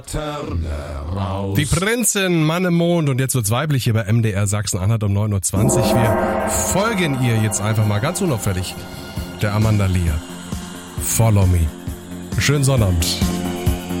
Die Prinzin, Mann im Mond und jetzt wird's weiblich hier bei MDR Sachsen-Anhalt um 9.20 Uhr. Wir folgen ihr jetzt einfach mal ganz unauffällig. Der Amanda Lear. Follow me. Schönen Sonnabend.